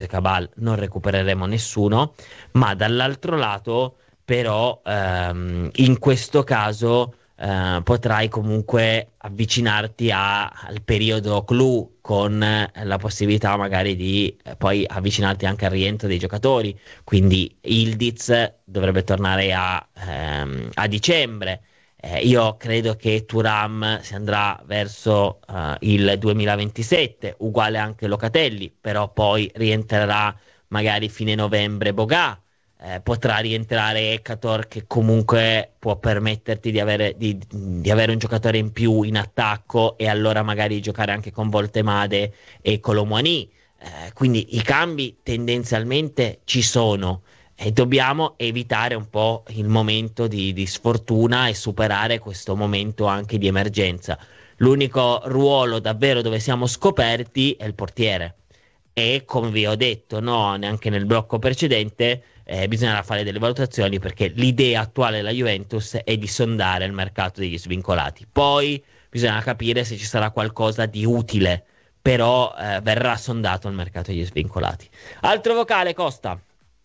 Cabal non recupereremo nessuno, ma dall'altro lato però in questo caso potrai comunque avvicinarti al periodo clou con la possibilità magari di poi avvicinarti anche al rientro dei giocatori, quindi Ildiz dovrebbe tornare a dicembre. Io credo che Thuram si andrà verso il 2027, uguale anche Locatelli, però poi rientrerà magari fine novembre Boga, potrà rientrare Ekator che comunque può permetterti di avere un giocatore in più in attacco e allora magari giocare anche con Voltemade e Colomwani. Quindi i cambi tendenzialmente ci sono e dobbiamo evitare un po' il momento di sfortuna e superare questo momento anche di emergenza. L'unico ruolo davvero dove siamo scoperti è il portiere. E come vi ho detto, no, neanche nel blocco precedente, bisognerà fare delle valutazioni perché l'idea attuale della Juventus è di sondare il mercato degli svincolati. Poi bisogna capire se ci sarà qualcosa di utile, però verrà sondato il mercato degli svincolati. Altro vocale, Costa.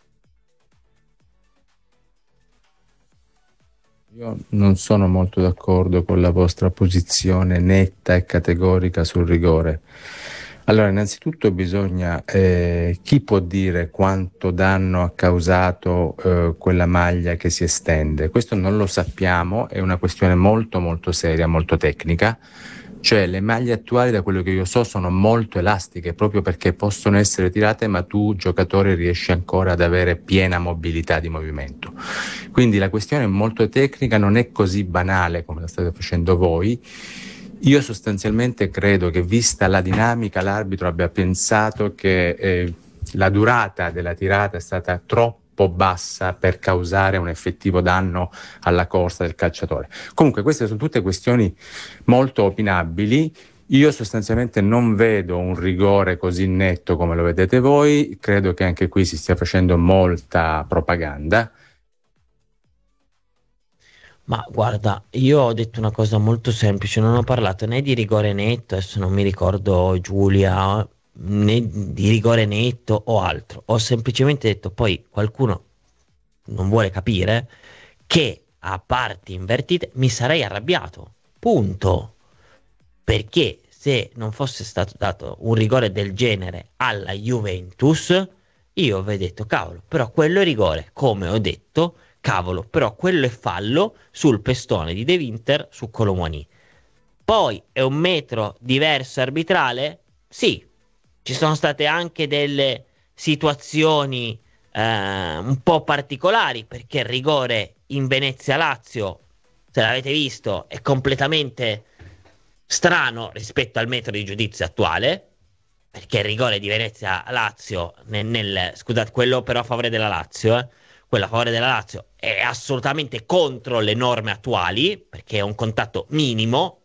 Io non sono molto d'accordo con la vostra posizione netta e categorica sul rigore. Allora, innanzitutto bisogna, chi può dire quanto danno ha causato quella maglia che si estende? Questo non lo sappiamo, è una questione molto molto seria, molto tecnica. Cioè le maglie attuali, da quello che io so, sono molto elastiche proprio perché possono essere tirate, ma tu, giocatore, riesci ancora ad avere piena mobilità di movimento. Quindi la questione è molto tecnica, non è così banale come la state facendo voi. Io sostanzialmente credo che, vista la dinamica, l'arbitro abbia pensato che la durata della tirata è stata troppo bassa per causare un effettivo danno alla corsa del calciatore. Comunque queste sono tutte questioni molto opinabili. Io sostanzialmente non vedo un rigore così netto come lo vedete voi, credo che anche qui si stia facendo molta propaganda. Ma guarda, io ho detto una cosa molto semplice, non ho parlato né di rigore netto, adesso non mi ricordo Giulia, né di rigore netto o altro. Ho semplicemente detto, poi qualcuno non vuole capire che a parti invertite mi sarei arrabbiato. Punto. Perché se non fosse stato dato un rigore del genere alla Juventus, io avrei detto, cavolo, però quello è rigore, come ho detto, cavolo, però quello è fallo sul pestone di De Winter su Colomwani. Poi è un metro diverso arbitrale? Sì, ci sono state anche delle situazioni un po' particolari perché il rigore in Venezia-Lazio, se l'avete visto, è completamente strano rispetto al metro di giudizio attuale, perché il rigore di Venezia-Lazio, scusate, quello però a favore della Lazio, quello a favore della Lazio è assolutamente contro le norme attuali, perché è un contatto minimo,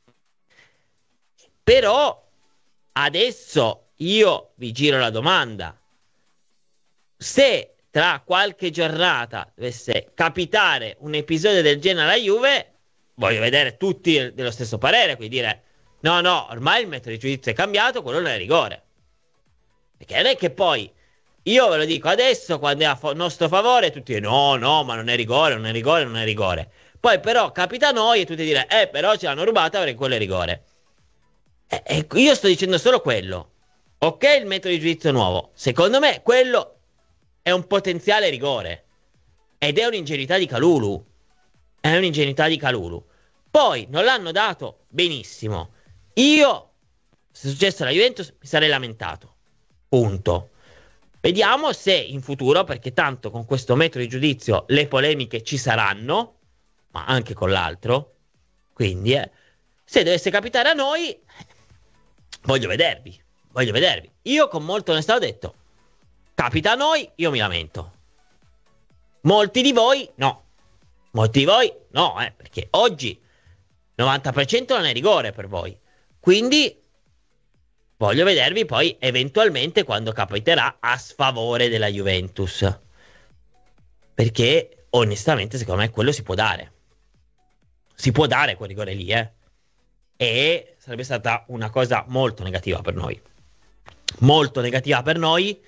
però adesso io vi giro la domanda. Se tra qualche giornata dovesse capitare un episodio del genere alla Juve, voglio vedere tutti dello stesso parere, quindi dire no, no, ormai il metodo di giudizio è cambiato, quello non è rigore. Perché non è che poi io ve lo dico adesso, quando è a nostro favore, tutti no, no, ma non è rigore, non è rigore, non è rigore. Poi però capita a noi e tutti dire però ce l'hanno rubata perché quello è rigore. Io sto dicendo solo quello. Ok, il metodo di giudizio nuovo. Secondo me quello è un potenziale rigore. Ed è un'ingenuità di Kalulu. È un'ingenuità di Kalulu. Poi non l'hanno dato benissimo. Io, se successo alla Juventus, mi sarei lamentato. Punto. Vediamo se in futuro, perché tanto con questo metodo di giudizio le polemiche ci saranno, ma anche con l'altro. Quindi, se dovesse capitare a noi, voglio vedervi. Voglio vedervi. Io con molta onestà ho detto, capita a noi, io mi lamento. Molti di voi no. Molti di voi no, perché oggi 90% non è rigore per voi. Quindi voglio vedervi poi eventualmente quando capiterà a sfavore della Juventus. Perché onestamente secondo me quello si può dare. Si può dare quel rigore lì, E sarebbe stata una cosa molto negativa per noi. Molto negativa per noi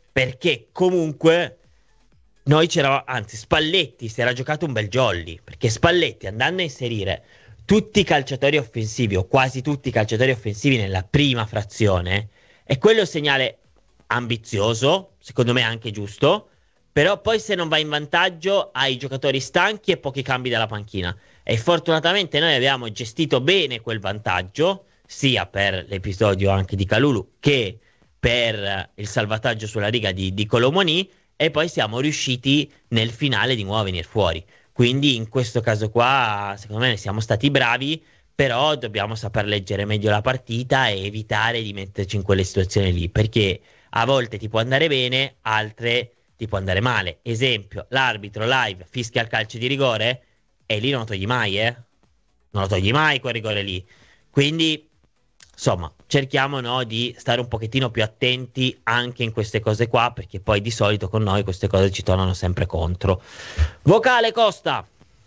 perché comunque noi c'eravamo, anzi Spalletti si era giocato un bel jolly, perché Spalletti andando a inserire tutti i calciatori offensivi o quasi tutti i calciatori offensivi nella prima frazione, è quello segnale ambizioso, secondo me anche giusto, però poi se non vai in vantaggio hai giocatori stanchi e pochi cambi dalla panchina. E fortunatamente noi abbiamo gestito bene quel vantaggio, sia per l'episodio anche di Kalulu che per il salvataggio sulla riga di Colomoni, e poi siamo riusciti nel finale di nuovo a venire fuori. Quindi in questo caso qua, secondo me, siamo stati bravi, però dobbiamo saper leggere meglio la partita e evitare di metterci in quelle situazioni lì, perché a volte ti può andare bene, altre ti può andare male. Esempio, l'arbitro live fischia il calcio di rigore e lì non lo togli mai, eh? Non lo togli mai quel rigore lì. Quindi, insomma, cerchiamo, no, di stare un pochettino più attenti anche in queste cose qua, perché poi di solito con noi queste cose ci tornano sempre contro. Vocale Costa.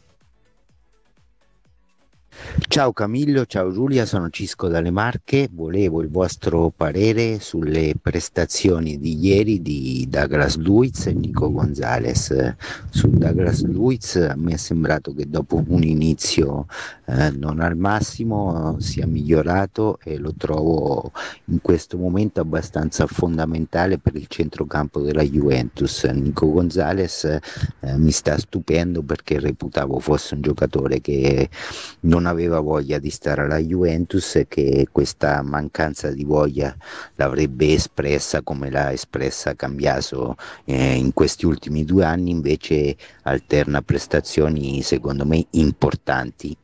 Ciao Camillo, ciao Giulia, sono Cisco dalle Marche. Volevo il vostro parere sulle prestazioni di ieri di Douglas Luiz e Nico Gonzalez. Su Douglas Luiz a me è sembrato che dopo un inizio non al massimo sia migliorato e lo trovo in questo momento abbastanza fondamentale per il centrocampo della Juventus. Nico Gonzalez mi sta stupendo perché reputavo fosse un giocatore che non aveva voglia di stare alla Juventus e che questa mancanza di voglia l'avrebbe espressa come l'ha espressa Cambiaso in questi ultimi 2 anni, invece alterna prestazioni secondo me importanti.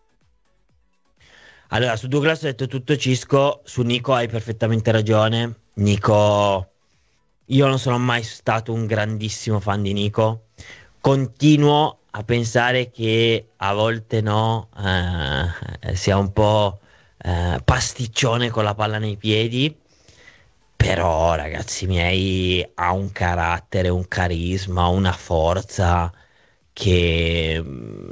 Allora, su Douglas ho detto tutto, Cisco. Su Nico hai perfettamente ragione. Nico, io non sono mai stato un grandissimo fan di Nico. Continuo a pensare che a volte no, sia un po' pasticcione con la palla nei piedi. Però, ragazzi miei, ha un carattere, un carisma, una forza che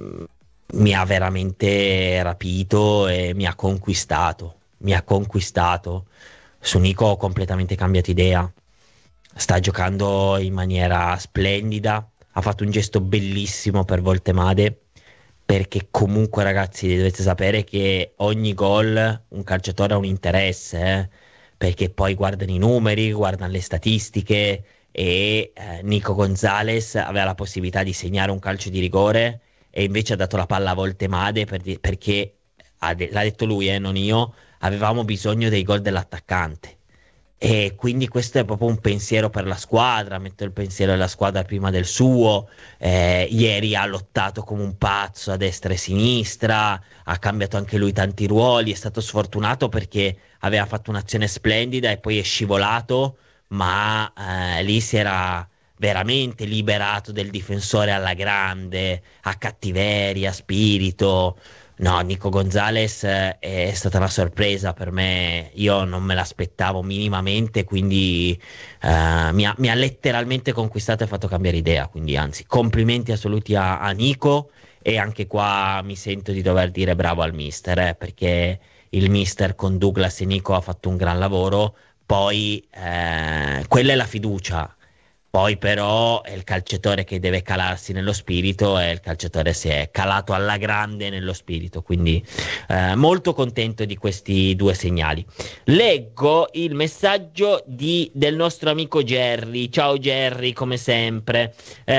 mi ha veramente rapito e mi ha conquistato. Mi ha conquistato. Su Nico ho completamente cambiato idea. Sta giocando in maniera splendida. Ha fatto un gesto bellissimo per Voltemade. Perché comunque, ragazzi, dovete sapere che ogni gol un calciatore ha un interesse, perché poi guardano i numeri, guardano le statistiche e Nico Gonzalez aveva la possibilità di segnare un calcio di rigore e invece ha dato la palla a Voltemade perché, l'ha detto lui, non io, avevamo bisogno dei gol dell'attaccante. E quindi questo è proprio un pensiero per la squadra, metto il pensiero della squadra prima del suo. Ieri ha lottato come un pazzo a destra e sinistra, ha cambiato anche lui tanti ruoli, è stato sfortunato perché aveva fatto un'azione splendida e poi è scivolato, ma lì si era veramente liberato del difensore alla grande, a cattiveria, spirito. No, Nico Gonzalez è stata una sorpresa per me, io non me l'aspettavo minimamente, quindi mi ha letteralmente conquistato e fatto cambiare idea, quindi anzi, complimenti assoluti a Nico, e anche qua mi sento di dover dire bravo al mister, perché il mister con Douglas e Nico ha fatto un gran lavoro, poi quella è la fiducia. Poi però è il calciatore che deve calarsi nello spirito e il calciatore si è calato alla grande nello spirito, quindi molto contento di questi due segnali. Leggo il messaggio del nostro amico Jerry. Ciao Jerry, come sempre.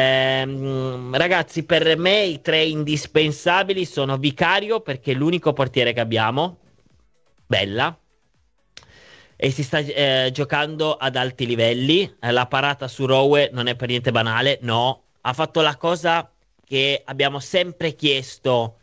Ragazzi, per me i tre indispensabili sono Vicario, perché è l'unico portiere che abbiamo, bella, e si sta giocando ad alti livelli. La parata su Rowe non è per niente banale, no, ha fatto la cosa che abbiamo sempre chiesto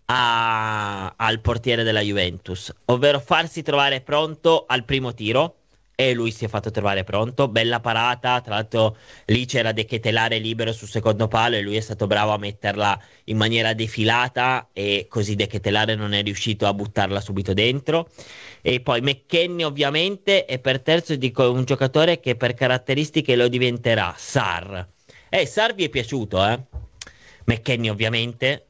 al portiere della Juventus, ovvero farsi trovare pronto al primo tiro, e lui si è fatto trovare pronto. Bella parata, tra l'altro lì c'era De Ketelare libero sul secondo palo e lui è stato bravo a metterla in maniera defilata, e così De Ketelare non è riuscito a buttarla subito dentro. E poi McKennie ovviamente, e per terzo dico un giocatore che per caratteristiche lo diventerà, Sarr. Sarr vi è piaciuto, McKennie ovviamente.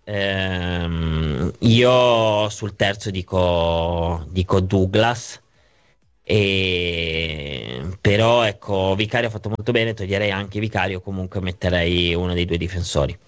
Io sul terzo dico Douglas, Però ecco, Vicario ha fatto molto bene, toglierei anche Vicario, comunque metterei uno dei due difensori.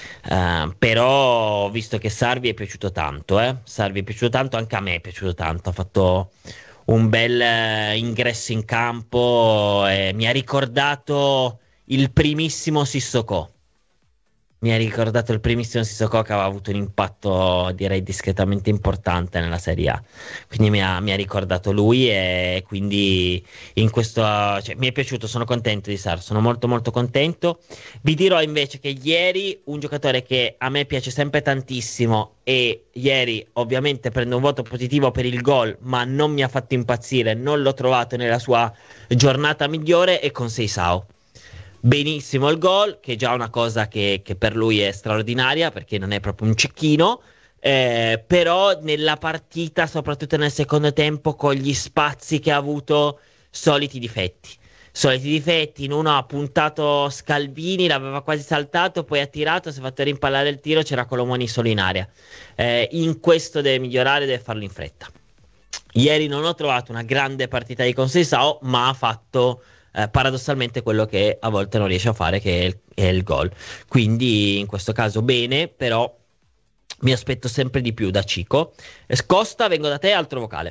Però visto che Sarvi è piaciuto tanto, Sarvi è piaciuto tanto, anche a me è piaciuto tanto, ha fatto un bel ingresso in campo, e mi ha ricordato il primissimo Sissoko. Mi ha ricordato il primissimo Sissoko, che aveva avuto un impatto, direi, discretamente importante nella Serie A. Quindi mi ha ricordato lui, e quindi in questo, cioè, mi è piaciuto, sono contento di Sar, sono molto molto contento. Vi dirò invece che ieri un giocatore che a me piace sempre tantissimo, e ieri ovviamente prendo un voto positivo per il gol, ma non mi ha fatto impazzire, non l'ho trovato nella sua giornata migliore, è con Seisao. Benissimo il gol, che è già una cosa che per lui è straordinaria, perché non è proprio un cecchino, però nella partita, soprattutto nel secondo tempo, con gli spazi che ha avuto, soliti difetti. Soliti difetti, in uno ha puntato Scalvini, l'aveva quasi saltato, poi ha tirato, si è fatto rimpallare il tiro, c'era Colomoni solo in aria. In questo deve migliorare, deve farlo in fretta. Ieri non ho trovato una grande partita di Conceição, ma ha fatto paradossalmente quello che a volte non riesce a fare, che è il gol. Quindi in questo caso bene, però mi aspetto sempre di più da Cico. Costa, vengo da te, altro vocale.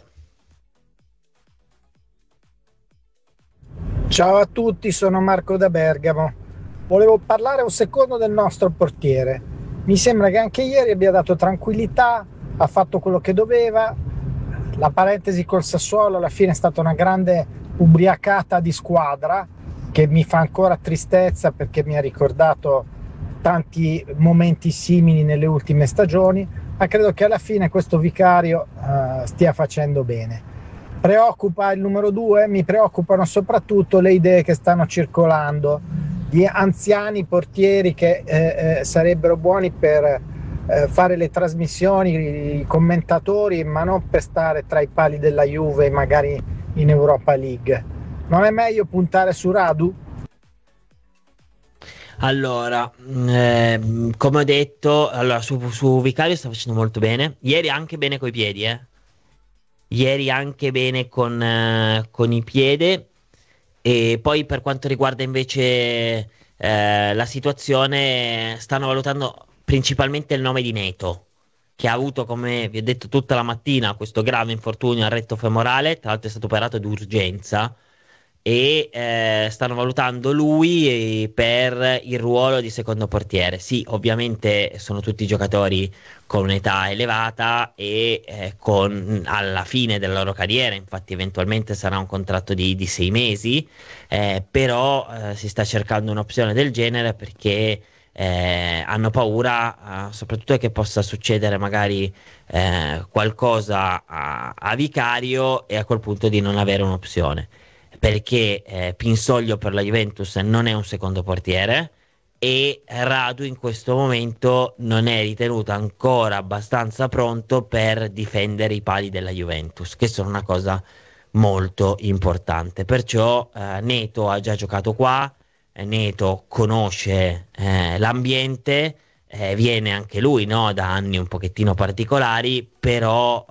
Ciao a tutti, sono Marco da Bergamo. Volevo parlare un secondo del nostro portiere. Mi sembra che anche ieri abbia dato tranquillità, ha fatto quello che doveva. La parentesi col Sassuolo alla fine è stata una grande ubriacata di squadra, che mi fa ancora tristezza, perché mi ha ricordato tanti momenti simili nelle ultime stagioni, ma credo che alla fine questo Vicario stia facendo bene. Preoccupa il numero 2, mi preoccupano soprattutto le idee che stanno circolando di anziani portieri che sarebbero buoni per fare le trasmissioni, i commentatori, ma non per stare tra i pali della Juve, magari in Europa League. Non è meglio puntare su Radu? Allora, come ho detto, allora, su Vicario sta facendo molto bene. Ieri anche bene coi piedi, Ieri anche bene con i piedi. E poi per quanto riguarda invece la situazione, stanno valutando principalmente il nome di Neto, che ha avuto, come vi ho detto tutta la mattina, questo grave infortunio al retto femorale, tra l'altro è stato operato d'urgenza, e stanno valutando lui per il ruolo di secondo portiere. Sì, ovviamente sono tutti giocatori con un'età elevata e alla fine della loro carriera, infatti eventualmente sarà un contratto di 6 mesi, però si sta cercando un'opzione del genere perché hanno paura, soprattutto che possa succedere magari qualcosa a Vicario, e a quel punto di non avere un'opzione, perché Pinsoglio per la Juventus non è un secondo portiere, e Radu in questo momento non è ritenuto ancora abbastanza pronto per difendere i pali della Juventus, che sono una cosa molto importante. Perciò Neto ha già giocato qua, Neto conosce l'ambiente, viene anche lui, no, da anni un pochettino particolari, però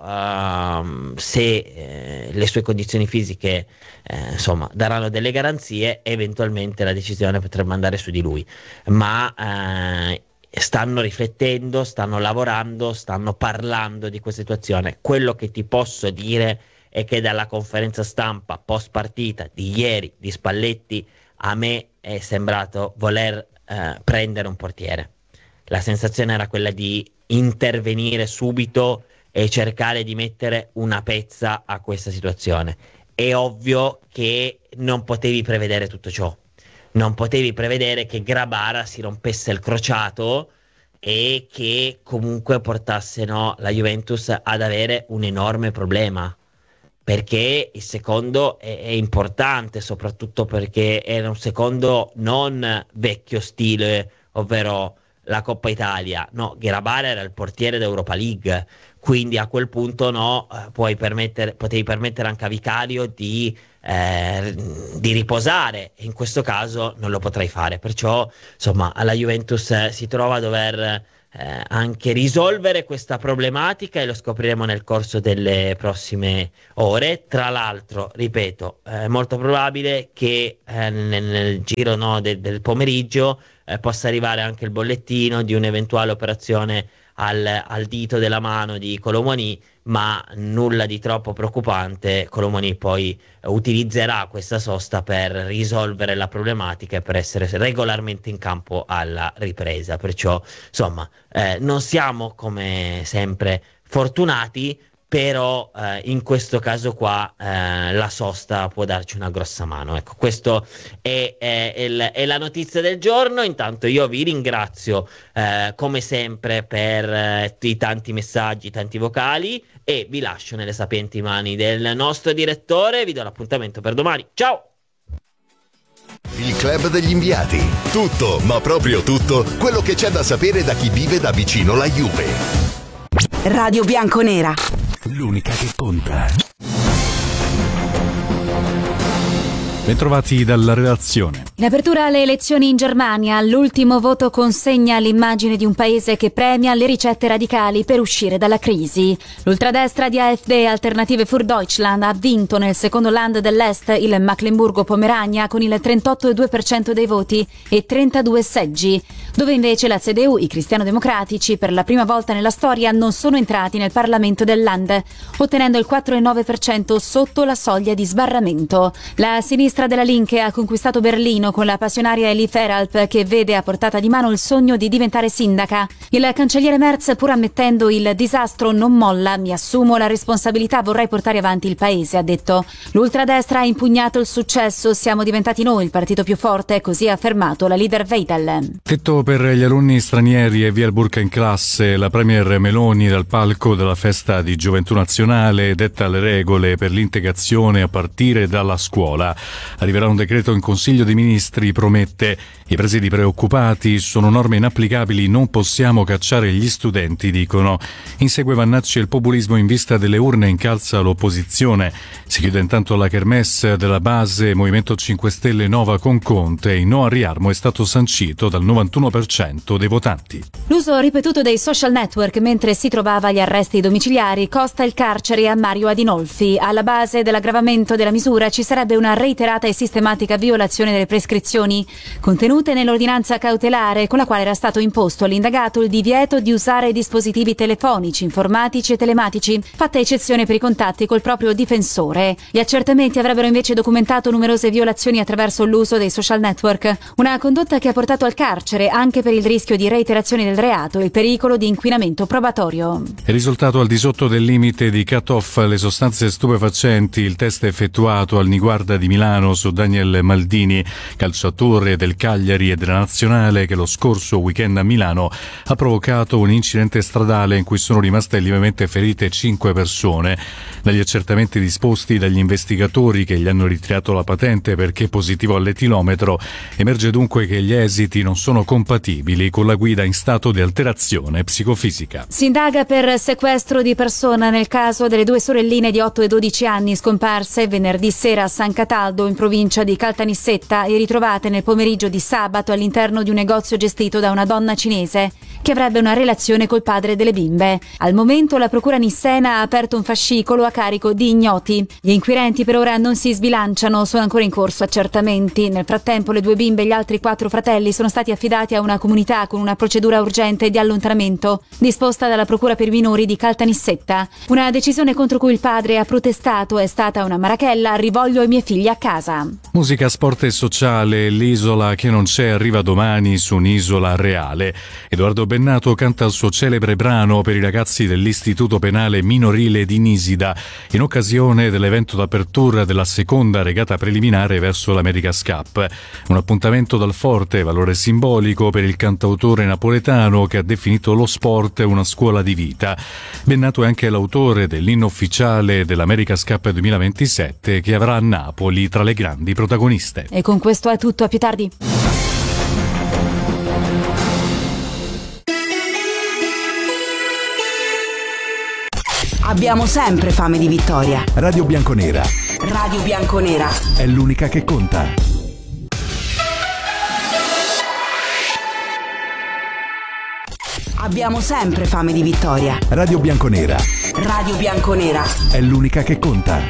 se le sue condizioni fisiche insomma daranno delle garanzie, eventualmente la decisione potrebbe andare su di lui, ma stanno riflettendo, stanno lavorando, stanno parlando di questa situazione. Quello che ti posso dire è che dalla conferenza stampa post partita di ieri di Spalletti, a me è sembrato voler prendere un portiere. La sensazione era quella di intervenire subito e cercare di mettere una pezza a questa situazione. È ovvio che non potevi prevedere tutto ciò. Non potevi prevedere che Grabara si rompesse il crociato e che comunque portasse, no, la Juventus ad avere un enorme problema. Perché il secondo è importante, soprattutto perché era un secondo non vecchio stile, ovvero la Coppa Italia. No, Grabara era il portiere d'Europa League, quindi a quel punto no, potevi permettere anche a Vicario di riposare, e in questo caso non lo potrai fare. Perciò insomma alla Juventus si trova a dover anche risolvere questa problematica, e lo scopriremo nel corso delle prossime ore. Tra l'altro, ripeto, è molto probabile che nel giro del pomeriggio possa arrivare anche il bollettino di un'eventuale operazione al dito della mano di Colomoni, ma nulla di troppo preoccupante. Colomoni poi utilizzerà questa sosta per risolvere la problematica e per essere regolarmente in campo alla ripresa. Perciò, insomma, non siamo come sempre fortunati, però in questo caso qua la sosta può darci una grossa mano. Ecco, questo è la notizia del giorno. Intanto io vi ringrazio come sempre per i tanti messaggi, tanti vocali, e vi lascio nelle sapienti mani del nostro direttore. Vi do l'appuntamento per domani. Ciao! Il club degli inviati. Tutto, ma proprio tutto, quello che c'è da sapere da chi vive da vicino la Juve. Radio Bianconera. L'unica che conta. Bentrovati dalla redazione. In apertura alle elezioni in Germania, l'ultimo voto consegna l'immagine di un paese che premia le ricette radicali per uscire dalla crisi. L'ultradestra di AfD, Alternative für Deutschland, ha vinto nel secondo land dell'Est, il Mecklenburgo-Pomerania, con il 38,2% dei voti e 32 seggi, dove invece la CDU, i cristiano-democratici, per la prima volta nella storia non sono entrati nel Parlamento del land, ottenendo il 4,9% sotto la soglia di sbarramento. La sinistra della Linke ha conquistato Berlino con la passionaria Elie Feralp, che vede a portata di mano il sogno di diventare sindaca. Il cancelliere Merz, pur ammettendo il disastro, non molla. Mi assumo la responsabilità, vorrei portare avanti il paese, ha detto. L'ultradestra ha impugnato il successo, siamo diventati noi il partito più forte, così ha affermato la leader Weidel. Tetto per gli alunni stranieri e via il burka in classe. La premier Meloni dal palco della festa di Gioventù Nazionale detta le regole per l'integrazione a partire dalla scuola. Arriverà un decreto in Consiglio dei Ministri, promette. I presidi preoccupati, sono norme inapplicabili, non possiamo cacciare gli studenti, dicono. Insegue Vannacci e il populismo in vista delle urne, incalza l'opposizione. Si chiude intanto la kermesse della base Movimento 5 Stelle Nova con Conte. Il no a riarmo è stato sancito dal 91% dei votanti. L'uso ripetuto dei social network mentre si trovava agli arresti domiciliari costa il carcere a Mario Adinolfi. Alla base dell'aggravamento della misura ci sarebbe una reiterata e sistematica violazione delle prescrizioni contenute nell'ordinanza cautelare, con la quale era stato imposto all'indagato il divieto di usare dispositivi telefonici, informatici e telematici, fatta eccezione per i contatti col proprio difensore. Gli accertamenti avrebbero invece documentato numerose violazioni attraverso l'uso dei social network, una condotta che ha portato al carcere anche per il rischio di reiterazione del reato e il pericolo di inquinamento probatorio. È risultato al di sotto del limite di cut-off le sostanze stupefacenti. Il test effettuato al Niguarda di Milano su Daniel Maldini, calciatore del Cagliari e della Nazionale, che lo scorso weekend a Milano ha provocato un incidente stradale in cui sono rimaste lievemente ferite 5 persone. Dagli accertamenti disposti dagli investigatori che gli hanno ritirato la patente perché positivo all'etilometro, emerge dunque che gli esiti non sono compatibili con la guida in stato di alterazione psicofisica. Si indaga per sequestro di persona nel caso delle due sorelline di 8 e 12 anni scomparse venerdì sera a San Cataldo, in provincia di Caltanissetta, e ritrovate nel pomeriggio di sabato all'interno di un negozio gestito da una donna cinese che avrebbe una relazione col padre delle bimbe. Al momento la procura nissena ha aperto un fascicolo a carico di ignoti. Gli inquirenti per ora non si sbilanciano, sono ancora in corso accertamenti. Nel frattempo le due bimbe e gli altri 4 fratelli sono stati affidati a una comunità con una procedura urgente di allontanamento disposta dalla procura per i minori di Caltanissetta. Una decisione contro cui il padre ha protestato è stata una marachella: rivoglio i miei figli a casa. Musica, sport e sociale. L'isola che non c'è arriva domani su un'isola reale. Edoardo Bennato canta il suo celebre brano per i ragazzi dell'Istituto Penale Minorile di Nisida in occasione dell'evento d'apertura della seconda regata preliminare verso l'America's Cup. Un appuntamento dal forte valore simbolico per il cantautore napoletano, che ha definito lo sport una scuola di vita. Bennato è anche l'autore dell'inno ufficiale dell'America's Cup 2027, che avrà Napoli tra le grandi protagoniste. E con questo è tutto, a più tardi. Abbiamo sempre fame di vittoria. Radio Bianconera. Radio Bianconera. È l'unica che conta. Abbiamo sempre fame di vittoria. Radio Bianconera. Radio Bianconera. È l'unica che conta.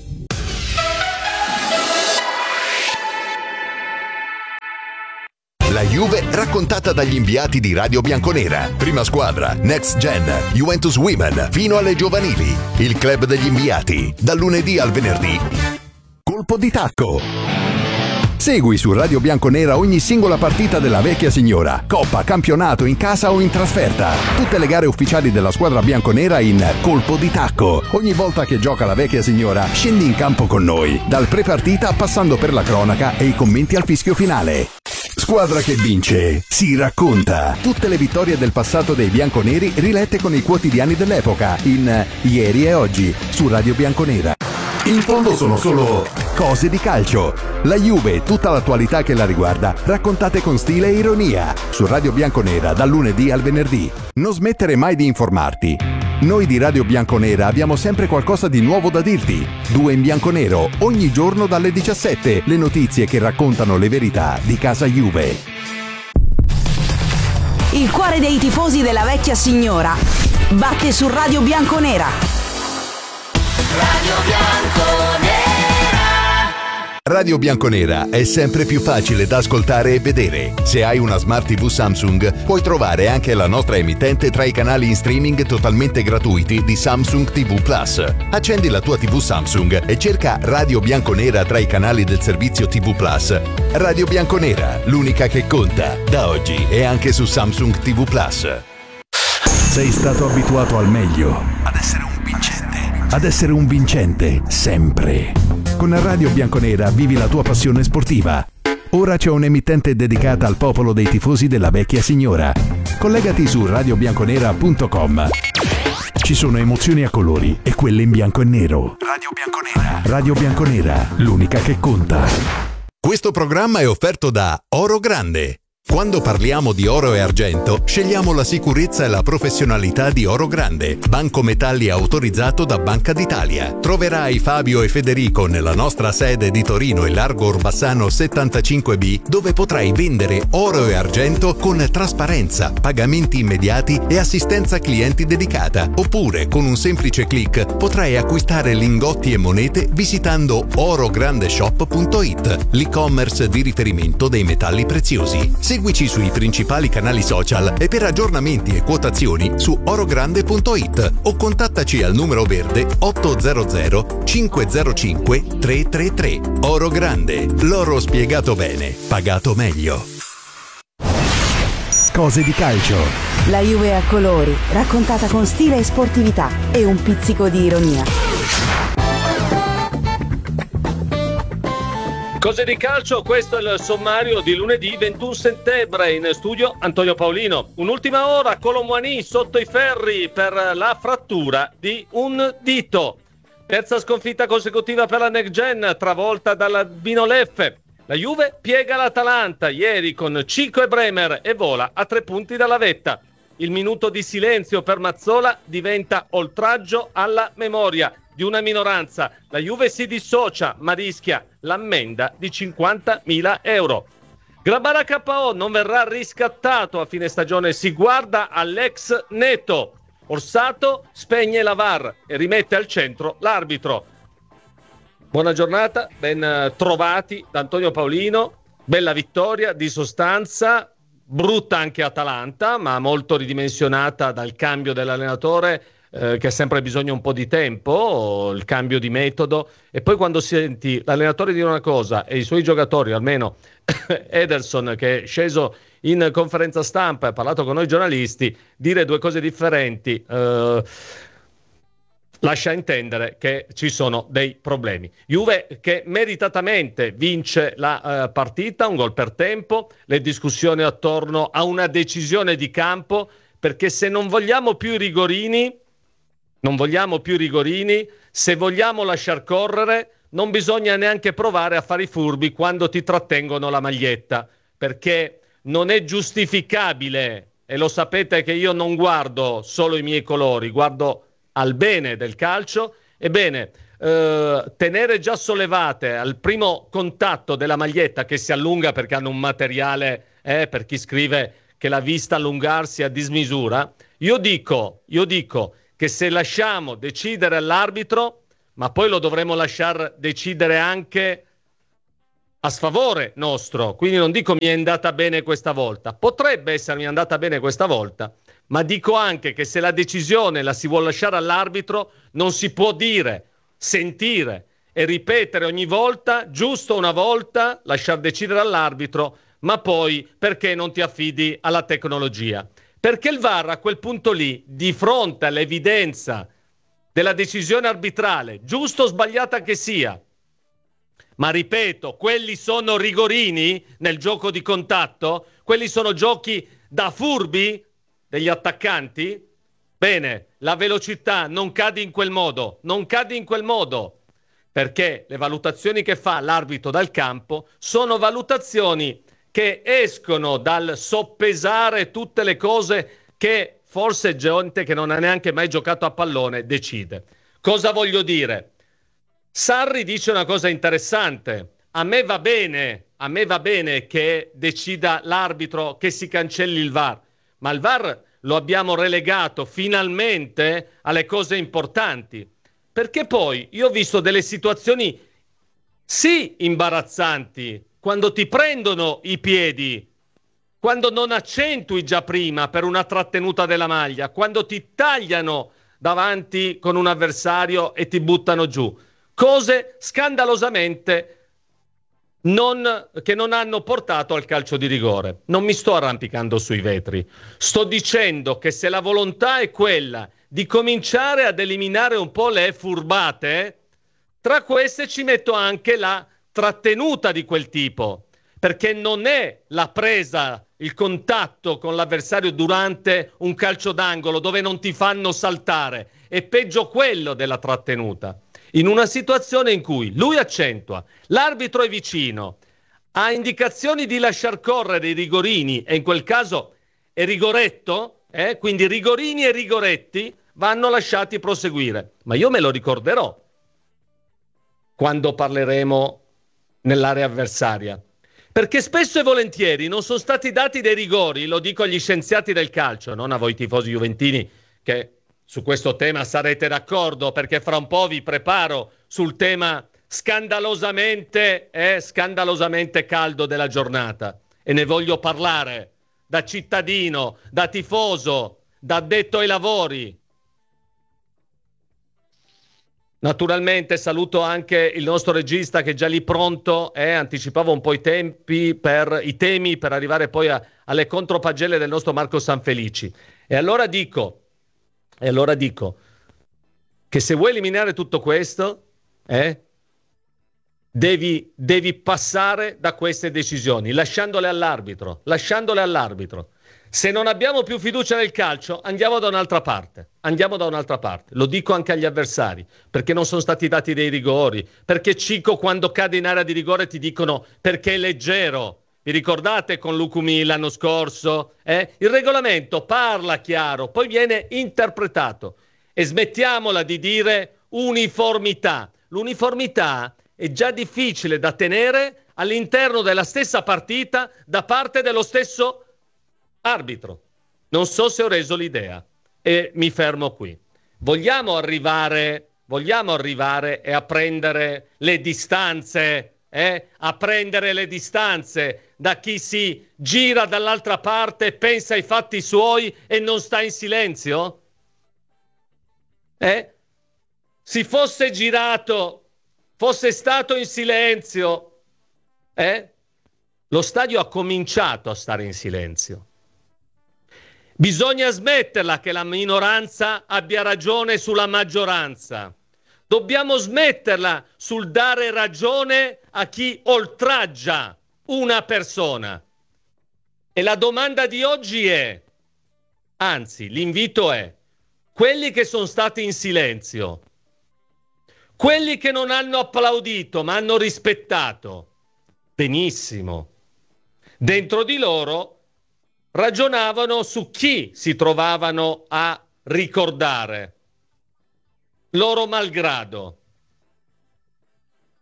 La Juve raccontata dagli inviati di Radio Bianconera. Prima squadra, Next Gen, Juventus Women, fino alle giovanili. Il club degli inviati, dal lunedì al venerdì. Colpo di tacco. Segui su Radio Bianconera ogni singola partita della vecchia signora. Coppa, campionato, in casa o in trasferta. Tutte le gare ufficiali della squadra bianconera in Colpo di tacco. Ogni volta che gioca la vecchia signora, scendi in campo con noi. Dal pre-partita passando per la cronaca e i commenti al fischio finale. Squadra che vince si racconta. Tutte le vittorie del passato dei bianconeri rilette con i quotidiani dell'epoca in Ieri e Oggi su Radio Bianconera. In fondo sono solo cose di calcio. La Juve e tutta l'attualità che la riguarda raccontate con stile e ironia su Radio Bianconera dal lunedì al venerdì. Non smettere mai di informarti. Noi di Radio Bianconera abbiamo sempre qualcosa di nuovo da dirti. 2 in bianconero, ogni giorno dalle 17, le notizie che raccontano le verità di casa Juve. Il cuore dei tifosi della vecchia signora batte su Radio Bianconera. Radio Bianconera. Radio Bianconera è sempre più facile da ascoltare e vedere. Se hai una Smart TV Samsung, puoi trovare anche la nostra emittente tra i canali in streaming totalmente gratuiti di Samsung TV Plus. Accendi la tua TV Samsung e cerca Radio Bianconera tra i canali del servizio TV Plus. Radio Bianconera, l'unica che conta, da oggi e anche su Samsung TV Plus. Sei stato abituato al meglio, ad essere un vincente, sempre. Con Radio Bianconera vivi la tua passione sportiva. Ora c'è un'emittente dedicata al popolo dei tifosi della vecchia signora. Collegati su radiobianconera.com. Ci sono emozioni a colori e quelle in bianco e nero. Radio Bianconera. Radio Bianconera, l'unica che conta. Questo programma è offerto da Oro Grande. Quando parliamo di oro e argento, scegliamo la sicurezza e la professionalità di Oro Grande, banco metalli autorizzato da Banca d'Italia. Troverai Fabio e Federico nella nostra sede di Torino e Largo Orbassano 75B, dove potrai vendere oro e argento con trasparenza, pagamenti immediati e assistenza clienti dedicata. Oppure, con un semplice click, potrai acquistare lingotti e monete visitando orograndeshop.it, l'e-commerce di riferimento dei metalli preziosi. Seguici sui principali canali social e per aggiornamenti e quotazioni su orogrande.it o contattaci al numero verde 800 505 333. Oro Grande, l'oro spiegato bene, pagato meglio. Cose di calcio. La Juve a colori, raccontata con stile e sportività e un pizzico di ironia. Cose di calcio, questo è il sommario di lunedì 21 settembre, in studio Antonio Paolino. Un'ultima ora, Colomboani sotto i ferri per la frattura di un dito. Terza sconfitta consecutiva per la Next Gen, travolta dalla Vinoleffe. La Juve piega l'Atalanta ieri con Cico e Bremer e vola a 3 punti dalla vetta. Il minuto di silenzio per Mazzola diventa oltraggio alla memoria di una minoranza. La Juve si dissocia, ma rischia l'ammenda di 50.000 euro. Grabara KO non verrà riscattato a fine stagione. Si guarda all'ex Neto. Orsato spegne la VAR e rimette al centro l'arbitro. Buona giornata, ben trovati da Antonio Paolino. Bella vittoria di sostanza, brutta anche Atalanta, ma molto ridimensionata dal cambio dell'allenatore, che ha sempre bisogno un po' di tempo, il cambio di metodo. E poi quando senti l'allenatore dire una cosa e i suoi giocatori, almeno Ederson, che è sceso in conferenza stampa e ha parlato con noi giornalisti, dire 2 cose differenti, lascia intendere che ci sono dei problemi. Juve che meritatamente vince la partita, un gol per tempo, le discussioni attorno a una decisione di campo, perché se non vogliamo più i rigorini, se vogliamo lasciar correre, non bisogna neanche provare a fare i furbi quando ti trattengono la maglietta, perché non è giustificabile, e lo sapete che io non guardo solo i miei colori, guardo al bene del calcio. Ebbene, tenere già sollevate al primo contatto della maglietta, che si allunga perché hanno un materiale, per chi scrive che l'ha vista allungarsi a dismisura. Io dico che se lasciamo decidere all'arbitro, ma poi lo dovremo lasciar decidere anche a sfavore nostro, quindi non dico mi è andata bene questa volta, potrebbe essermi andata bene questa volta, ma dico anche che se la decisione la si vuole lasciare all'arbitro, non si può dire, sentire e ripetere ogni volta, giusto una volta, lasciar decidere all'arbitro, ma poi perché non ti affidi alla tecnologia? Perché il VAR a quel punto lì, di fronte all'evidenza della decisione arbitrale, giusto o sbagliata che sia, ma ripeto, quelli sono rigorini nel gioco di contatto? Quelli sono giochi da furbi degli attaccanti? Bene, la velocità non cade in quel modo, perché le valutazioni che fa l'arbitro dal campo sono valutazioni che escono dal soppesare tutte le cose che forse gente che non ha neanche mai giocato a pallone decide. Cosa voglio dire? Sarri dice una cosa interessante. A me va bene che decida l'arbitro che si cancelli il VAR, ma il VAR lo abbiamo relegato finalmente alle cose importanti, perché poi io ho visto delle situazioni sì imbarazzanti, quando ti prendono i piedi, quando non accentui già prima per una trattenuta della maglia, quando ti tagliano davanti con un avversario e ti buttano giù. Cose scandalosamente che non hanno portato al calcio di rigore. Non mi sto arrampicando sui vetri. Sto dicendo che se la volontà è quella di cominciare ad eliminare un po' le furbate, tra queste ci metto anche la trattenuta di quel tipo, perché non è la presa, il contatto con l'avversario durante un calcio d'angolo dove non ti fanno saltare, è peggio quello della trattenuta. In una situazione in cui lui accentua, l'arbitro è vicino, ha indicazioni di lasciar correre i rigorini, e in quel caso è rigoretto, quindi rigorini e rigoretti vanno lasciati proseguire. Ma io me lo ricorderò quando parleremo nell'area avversaria, perché spesso e volentieri non sono stati dati dei rigori, lo dico agli scienziati del calcio, non a voi tifosi juventini che su questo tema sarete d'accordo, perché fra un po' vi preparo sul tema scandalosamente caldo della giornata, e ne voglio parlare da cittadino, da tifoso, da addetto ai lavori. Naturalmente saluto anche il nostro regista che è già lì pronto, anticipavo un po' i temi per arrivare poi alle contropagelle del nostro Marco Sanfelici. E allora dico che se vuoi eliminare tutto questo, devi passare da queste decisioni, lasciandole all'arbitro. Se non abbiamo più fiducia nel calcio, andiamo da un'altra parte. Lo dico anche agli avversari, perché non sono stati dati dei rigori, perché Cico quando cade in area di rigore ti dicono perché è leggero. Vi ricordate con Lucumi l'anno scorso? Il regolamento parla chiaro, poi viene interpretato. E smettiamola di dire uniformità. L'uniformità è già difficile da tenere all'interno della stessa partita da parte dello stesso arbitro. Non so se ho reso l'idea e mi fermo qui. Vogliamo arrivare e a prendere le distanze, a prendere le distanze da chi si gira dall'altra parte, pensa ai fatti suoi e non sta in silenzio? Si fosse girato, fosse stato in silenzio, lo stadio ha cominciato a stare in silenzio. Bisogna smetterla che la minoranza abbia ragione sulla maggioranza. Dobbiamo smetterla sul dare ragione a chi oltraggia una persona. E la domanda di oggi è, anzi, l'invito è, quelli che sono stati in silenzio, quelli che non hanno applaudito ma hanno rispettato, benissimo. Dentro di loro ragionavano su chi si trovavano a ricordare, loro malgrado.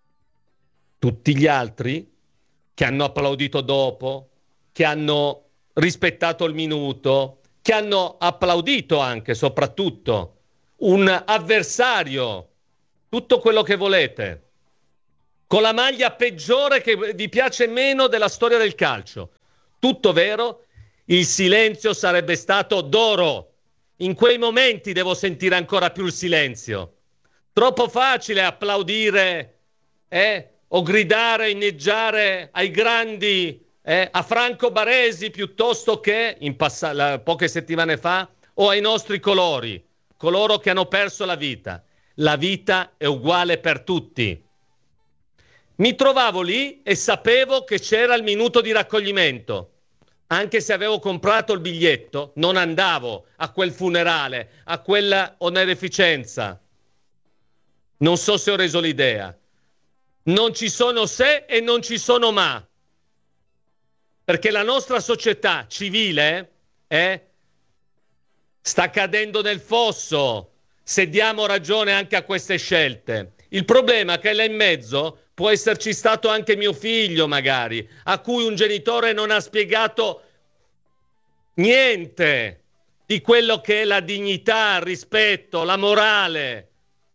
Tutti gli altri che hanno applaudito dopo, che hanno rispettato il minuto, che hanno applaudito anche, soprattutto, un avversario, tutto quello che volete, con la maglia peggiore che vi piace meno della storia del calcio. Tutto vero, il silenzio sarebbe stato d'oro. In quei momenti devo sentire ancora più il silenzio. Troppo facile applaudire o gridare, inneggiare ai grandi, a Franco Baresi piuttosto che poche settimane fa, o ai nostri coloro che hanno perso la vita. La vita è uguale per tutti. Mi trovavo lì e sapevo che c'era il minuto di raccoglimento. Anche se avevo comprato il biglietto, non andavo a quel funerale, a quella onorificenza. Non so se ho reso l'idea. Non ci sono se e non ci sono ma. Perché la nostra società civile sta cadendo nel fosso se diamo ragione anche a queste scelte. Il problema è che là in mezzo può esserci stato anche mio figlio, magari, a cui un genitore non ha spiegato niente di quello che è la dignità, il rispetto, la morale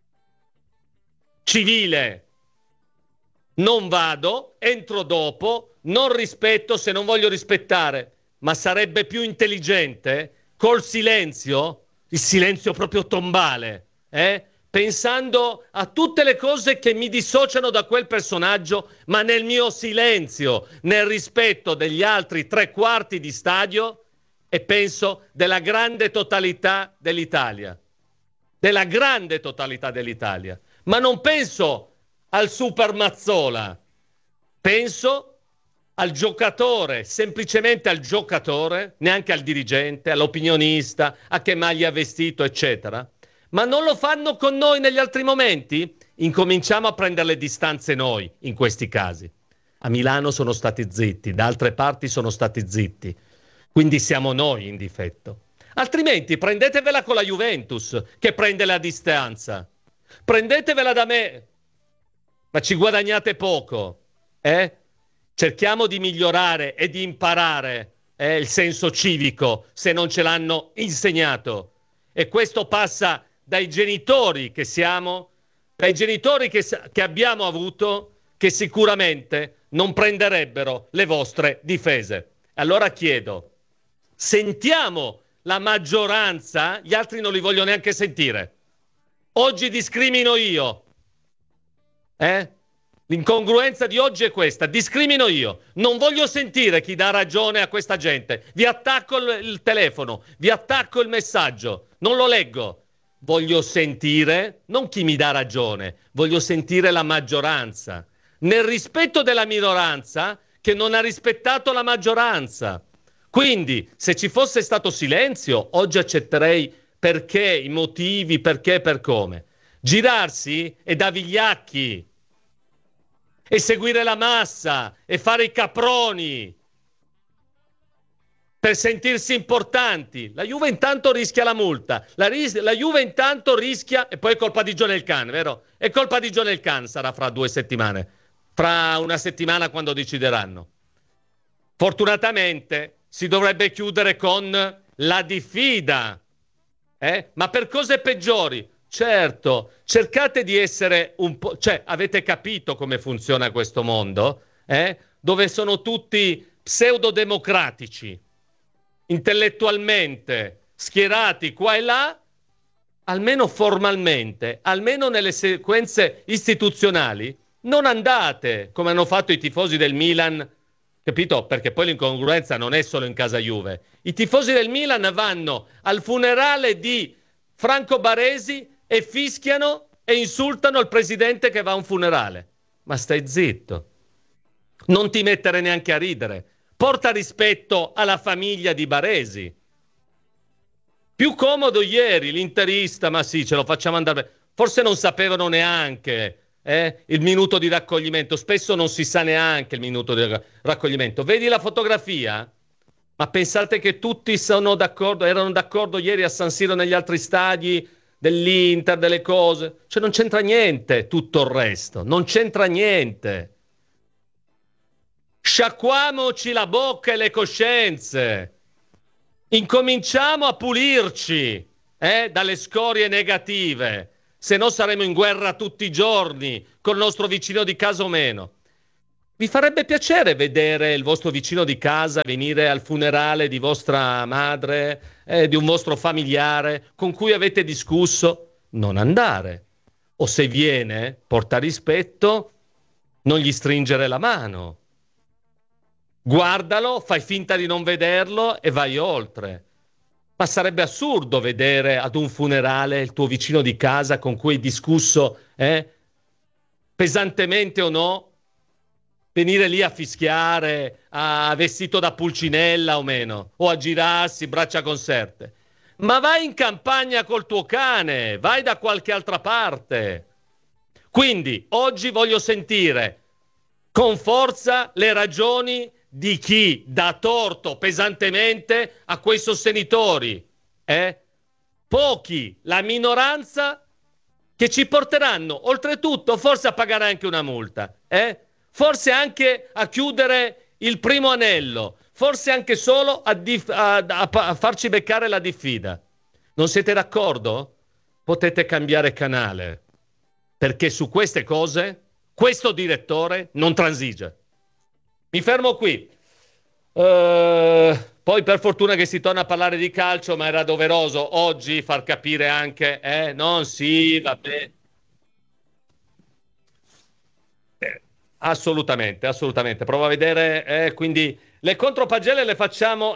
civile. Non vado, entro dopo, non rispetto se non voglio rispettare, ma sarebbe più intelligente col silenzio, il silenzio proprio tombale, pensando a tutte le cose che mi dissociano da quel personaggio, ma nel mio silenzio, nel rispetto degli altri 3/4 di stadio, e penso della grande totalità dell'Italia. Della grande totalità dell'Italia. Ma non penso al Super Mazzola, penso al giocatore, semplicemente al giocatore, neanche al dirigente, all'opinionista, a che maglia ha vestito, eccetera. Ma non lo fanno con noi negli altri momenti? Incominciamo a prendere le distanze noi in questi casi. A Milano sono stati zitti, da altre parti sono stati zitti. Quindi siamo noi in difetto. Altrimenti prendetevela con la Juventus, che prende la distanza. Prendetevela da me, ma ci guadagnate poco. Cerchiamo di migliorare e di imparare il senso civico, se non ce l'hanno insegnato. E questo passa dai genitori che siamo, dai genitori che abbiamo avuto, che sicuramente non prenderebbero le vostre difese. Allora chiedo, sentiamo la maggioranza, gli altri non li voglio neanche sentire. Oggi discrimino io. L'incongruenza di oggi è questa, discrimino io. Non voglio sentire chi dà ragione a questa gente. Vi attacco il telefono, vi attacco il messaggio, non lo leggo. Voglio sentire, non chi mi dà ragione, voglio sentire la maggioranza. Nel rispetto della minoranza che non ha rispettato la maggioranza. Quindi, se ci fosse stato silenzio, oggi accetterei perché, i motivi, perché, per come. Girarsi è da vigliacchi. E seguire la massa, e fare i caproni. Per sentirsi importanti. La Juve intanto rischia la multa. La Juve intanto rischia, e poi è colpa di John Elkann, vero? È colpa di John Elkann, sarà fra 2 settimane. Fra una settimana quando decideranno. Fortunatamente si dovrebbe chiudere con la diffida. Ma per cose peggiori. Certo, cercate di essere un po'... Cioè, avete capito come funziona questo mondo? Dove sono tutti pseudodemocratici, intellettualmente schierati qua e là, almeno formalmente, almeno nelle sequenze istituzionali, non andate, come hanno fatto i tifosi del Milan, capito? Perché poi l'incongruenza non è solo in casa Juve. I tifosi del Milan vanno al funerale di Franco Baresi e fischiano e insultano il presidente che va a un funerale. Ma stai zitto. Non ti mettere neanche a ridere. Porta rispetto alla famiglia di Baresi. Più comodo ieri, l'interista, ma sì, ce lo facciamo andare. Forse non sapevano neanche il minuto di raccoglimento. Spesso non si sa neanche il minuto di raccoglimento. Vedi la fotografia? Ma pensate che tutti sono d'accordo, erano d'accordo ieri a San Siro, negli altri stadi dell'Inter, delle cose? Cioè non c'entra niente tutto il resto, non c'entra niente. Sciacquamoci la bocca e le coscienze. Incominciamo a pulirci dalle scorie negative, se no saremo in guerra tutti i giorni col nostro vicino di casa o meno. Vi farebbe piacere vedere il vostro vicino di casa venire al funerale di vostra madre, di un vostro familiare con cui avete discusso? Non andare. O se viene, porta rispetto, non gli stringere la mano. Guardalo, fai finta di non vederlo e vai oltre. Ma sarebbe assurdo vedere ad un funerale il tuo vicino di casa con cui hai discusso, pesantemente o no, venire lì a fischiare, a vestito da pulcinella o meno, o a girarsi braccia conserte. Ma vai in campagna col tuo cane, vai da qualche altra parte. Quindi oggi voglio sentire con forza le ragioni di chi dà torto pesantemente a quei sostenitori. Pochi, la minoranza, che ci porteranno oltretutto forse a pagare anche una multa, forse anche a chiudere il primo anello, forse anche solo a farci beccare la diffida. Non siete d'accordo? Potete cambiare canale, perché su queste cose questo direttore non transige. Mi fermo qui. Poi per fortuna che si torna a parlare di calcio, ma era doveroso oggi far capire anche, non sì, vabbè. Assolutamente. Provo a vedere, quindi le contropagelle le facciamo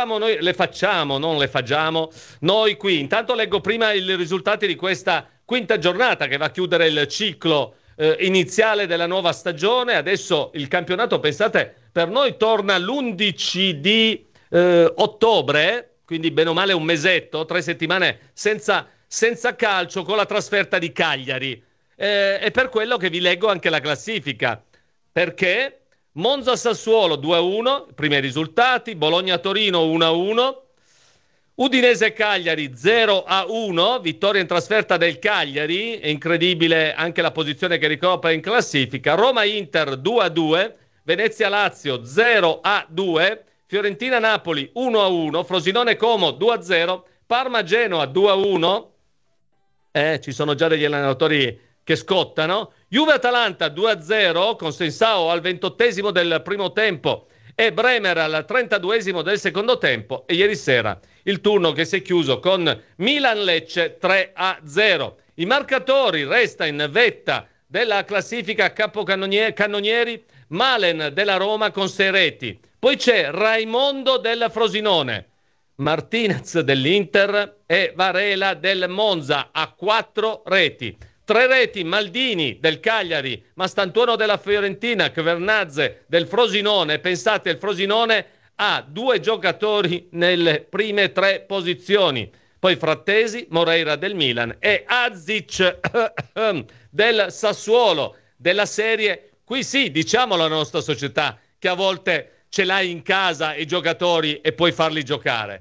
noi qui. Intanto leggo prima i risultati di questa quinta giornata che va a chiudere il ciclo iniziale della nuova stagione. Adesso il campionato, pensate, per noi torna l'11 di ottobre, quindi bene o male un mesetto, 3 settimane senza calcio, con la trasferta di Cagliari. È per quello che vi leggo anche la classifica, perché Monza-Sassuolo 2-1, primi risultati, Bologna-Torino 1-1, Udinese-Cagliari 0-1, vittoria in trasferta del Cagliari, è incredibile anche la posizione che ricopre in classifica, Roma-Inter 2-2, Venezia-Lazio 0-2, Fiorentina-Napoli 1-1, Frosinone-Como 2-0, Parma-Genoa 2-1, ci sono già degli allenatori che scottano, Juve-Atalanta 2-0 con Sensao al 28esimo del primo tempo e Bremer al 32esimo del secondo tempo, e ieri sera il turno che si è chiuso con Milan-Lecce 3-0. I marcatori: resta in vetta della classifica capocannonieri Malen della Roma con 6 reti, poi c'è Raimondo del Frosinone, Martinez dell'Inter e Varela del Monza a 4 reti. 3 reti Maldini del Cagliari, Mastantuono della Fiorentina, Kvernadze del Frosinone. Pensate, il Frosinone ha 2 giocatori nelle prime 3 posizioni, poi Frattesi, Moreira del Milan e Azic del Sassuolo. Della serie, qui sì, diciamo la nostra società che a volte ce l'hai in casa i giocatori e puoi farli giocare,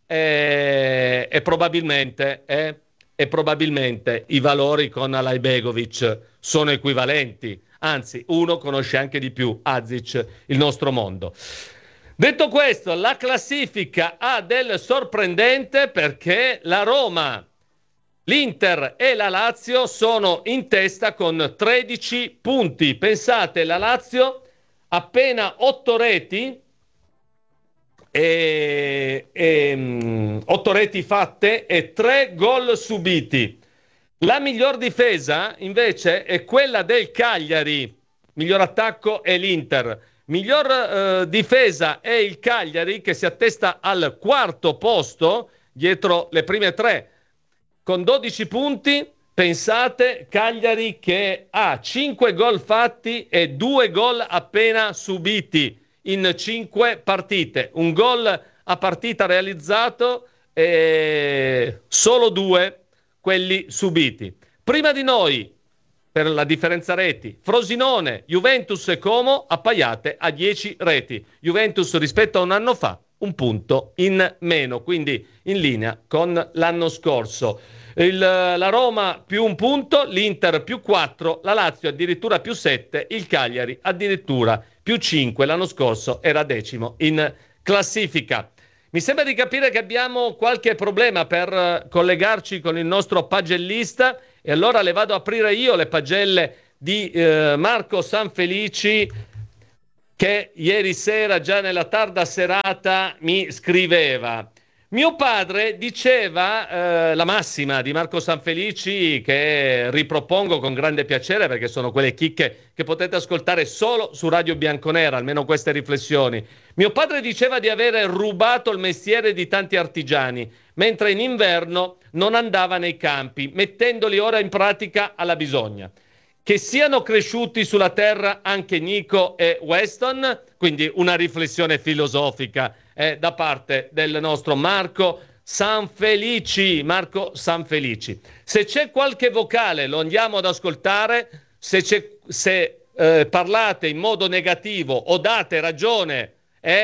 e probabilmente i valori con Alajbegovic sono equivalenti, anzi uno conosce anche di più Azic il nostro mondo. Detto questo, la classifica ha del sorprendente, perché la Roma, l'Inter e la Lazio sono in testa con 13 punti. Pensate, la Lazio appena 8 reti, 8 reti fatte e 3 gol subiti. La miglior difesa invece è quella del Cagliari, miglior attacco è l'Inter. Miglior difesa è il Cagliari, che si attesta al 4° posto dietro le prime 3 con 12 punti. Pensate, Cagliari che ha 5 gol fatti e 2 gol appena subiti in 5 partite, un gol a partita realizzato e solo 2 quelli subiti. Prima di noi, per la differenza reti, Frosinone, Juventus e Como appaiate a 10 reti. Juventus rispetto a un anno fa 1 punto in meno, quindi in linea con l'anno scorso. La Roma più 1 punto, l'Inter più 4, la Lazio addirittura più 7, il Cagliari addirittura più 5, l'anno scorso era 10° in classifica. Mi sembra di capire che abbiamo qualche problema per collegarci con il nostro pagellista, e allora le vado a aprire io le pagelle di Marco Sanfelici, che ieri sera, già nella tarda serata, mi scriveva. Mio padre diceva la massima di Marco Sanfelici, che ripropongo con grande piacere perché sono quelle chicche che potete ascoltare solo su Radio Bianconera, almeno queste riflessioni. Mio padre diceva di avere rubato il mestiere di tanti artigiani, mentre in inverno non andava nei campi, mettendoli ora in pratica alla bisogna. Che siano cresciuti sulla terra anche Nico e Weston, quindi una riflessione filosofica da parte del nostro Marco Sanfelici. Marco Sanfelici. Se c'è qualche vocale lo andiamo ad ascoltare, se parlate in modo negativo o date ragione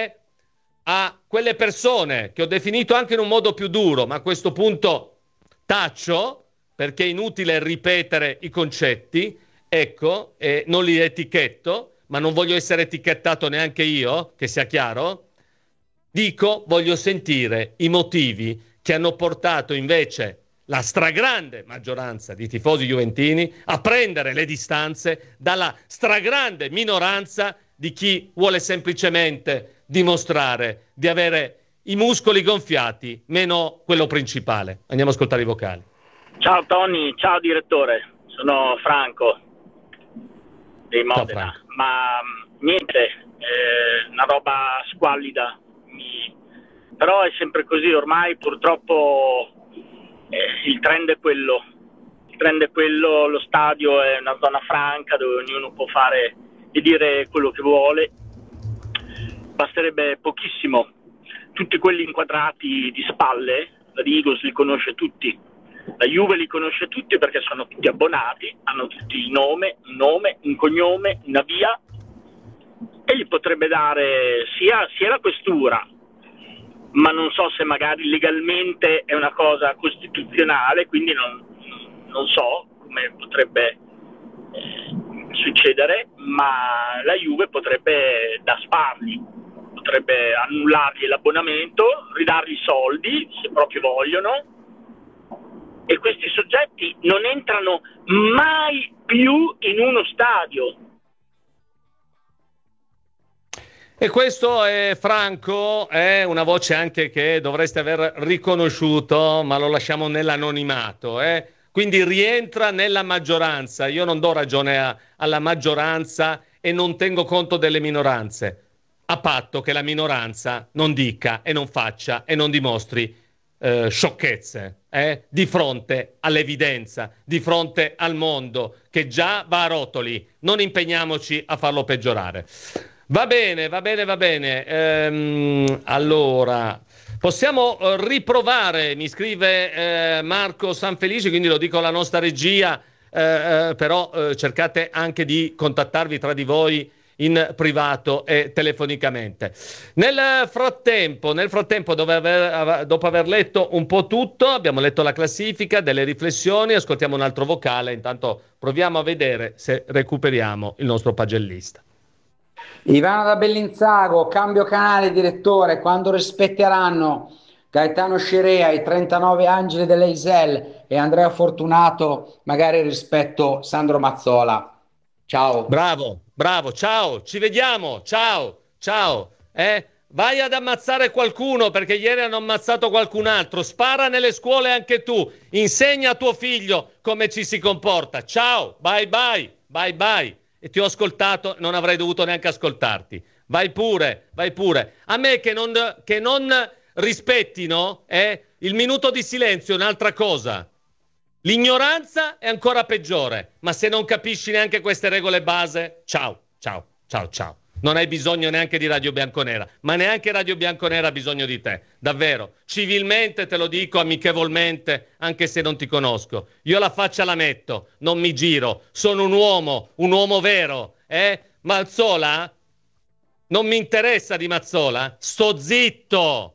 a quelle persone che ho definito anche in un modo più duro, ma a questo punto taccio perché è inutile ripetere i concetti, ecco, non li etichetto, ma non voglio essere etichettato neanche io, che sia chiaro. Dico, voglio sentire i motivi che hanno portato invece la stragrande maggioranza di tifosi juventini a prendere le distanze dalla stragrande minoranza di chi vuole semplicemente dimostrare di avere i muscoli gonfiati, meno quello principale. Andiamo a ascoltare i vocali. Ciao Tony, ciao direttore, sono Franco di Modena. Ma niente, una roba squallida. Però è sempre così, ormai purtroppo il trend è quello. Il trend è quello, lo stadio è una zona franca dove ognuno può fare e dire quello che vuole. Basterebbe pochissimo. Tutti quelli inquadrati di spalle, la Eagles li conosce tutti, la Juve li conosce tutti perché sono tutti abbonati, hanno tutti il nome, un cognome, una via, e gli potrebbe dare sia la questura, ma non so se magari legalmente è una cosa costituzionale, quindi non so come potrebbe succedere, ma la Juve potrebbe dasparli, potrebbe annullargli l'abbonamento, ridargli i soldi se proprio vogliono, e questi soggetti non entrano mai più in uno stadio. E questo è Franco, è una voce anche che dovreste aver riconosciuto, ma lo lasciamo nell'anonimato. Quindi rientra nella maggioranza. Io non do ragione alla maggioranza e non tengo conto delle minoranze, a patto che la minoranza non dica e non faccia e non dimostri sciocchezze di fronte all'evidenza, di fronte al mondo che già va a rotoli. Non impegniamoci a farlo peggiorare. Va bene. Allora, possiamo riprovare, mi scrive Marco Sanfelici, quindi lo dico alla nostra regia, però cercate anche di contattarvi tra di voi in privato e telefonicamente. Nel frattempo, dopo aver letto un po' tutto, abbiamo letto la classifica, delle riflessioni, ascoltiamo un altro vocale, intanto proviamo a vedere se recuperiamo il nostro pagellista. Ivano da Bellinzago, cambio canale direttore, quando rispetteranno Gaetano Scirea, i 39 angeli dell'Eisel e Andrea Fortunato, magari rispetto Sandro Mazzola. Ciao. Bravo, ciao, ci vediamo, ciao. Vai ad ammazzare qualcuno perché ieri hanno ammazzato qualcun altro, spara nelle scuole anche tu, insegna a tuo figlio come ci si comporta. Ciao, bye. E ti ho ascoltato, non avrei dovuto neanche ascoltarti. Vai pure. A me che non rispettino il minuto di silenzio è un'altra cosa. L'ignoranza è ancora peggiore, ma se non capisci neanche queste regole base, ciao. Non hai bisogno neanche di Radio Bianconera, ma neanche Radio Bianconera ha bisogno di te, davvero. Civilmente te lo dico, amichevolmente, anche se non ti conosco. Io la faccia la metto, non mi giro, sono un uomo vero, Mazzola? Non mi interessa di Mazzola? Sto zitto!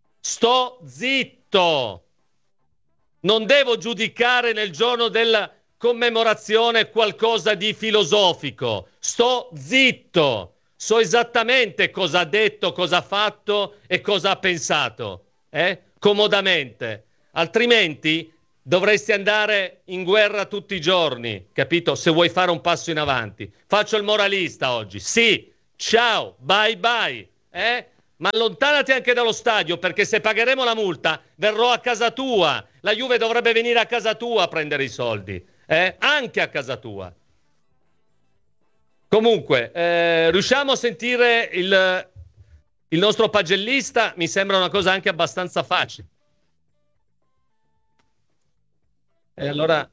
Non devo giudicare nel giorno del commemorazione qualcosa di filosofico. Sto zitto, so esattamente cosa ha detto, cosa ha fatto e cosa ha pensato, comodamente. Altrimenti dovresti andare in guerra tutti i giorni, capito? Se vuoi fare un passo in avanti. Faccio il moralista oggi. Sì, ciao, bye bye, ma allontanati anche dallo stadio, perché se pagheremo la multa verrò a casa tua. La Juve dovrebbe venire a casa tua a prendere i soldi, anche a casa tua. Comunque, riusciamo a sentire il nostro pagellista? Mi sembra una cosa anche abbastanza facile. E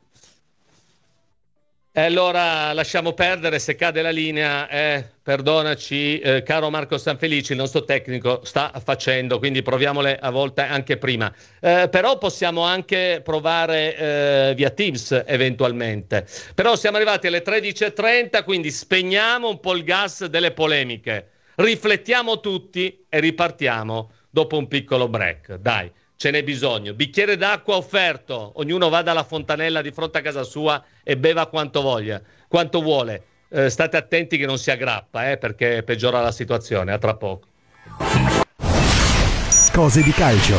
allora lasciamo perdere, se cade la linea, perdonaci, caro Marco Sanfelici, il nostro tecnico sta facendo, quindi proviamole a volte anche prima. Però possiamo anche provare via Teams eventualmente. Però siamo arrivati alle 13:30, quindi spegniamo un po' il gas delle polemiche, riflettiamo tutti e ripartiamo dopo un piccolo break. Dai. Ce n'è bisogno. Bicchiere d'acqua offerto, ognuno vada alla fontanella di fronte a casa sua e beva quanto vuole. State attenti che non si aggrappa, perché peggiora la situazione. A tra poco. Cose di calcio.